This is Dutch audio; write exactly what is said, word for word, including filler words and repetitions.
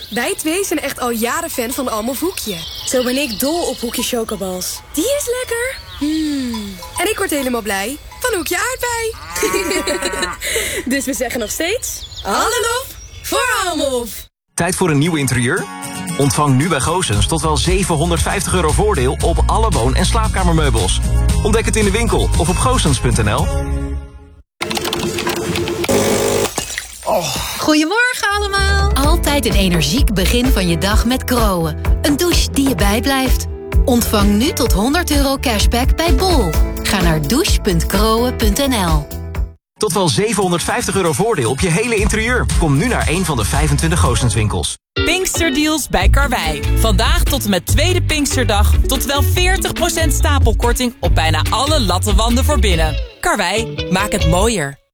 Wij twee zijn echt al jaren fan van Almof Hoekje. Zo ben ik dol op Hoekje chocobals. Die is lekker. Mm. En ik word helemaal blij van Hoekje aardbei. Dus we zeggen nog steeds... Hallo voor Almof. Tijd voor een nieuw interieur? Ontvang nu bij Goossens tot wel zevenhonderdvijftig euro voordeel op alle woon- en slaapkamermeubels. Ontdek het in de winkel of op goossens punt n l. Oh. Goedemorgen allemaal. Altijd een energiek begin van je dag met Grohe. Een douche die je bijblijft. Ontvang nu tot honderd euro cashback bij Bol. Ga naar douche punt grohe punt n l. Tot wel zevenhonderdvijftig euro voordeel op je hele interieur. Kom nu naar een van de vijfentwintig Goossens winkels. Pinksterdeals bij Karwei. Vandaag tot en met tweede Pinksterdag tot wel veertig procent stapelkorting op bijna alle lattenwanden voor binnen. Karwei, maak het mooier.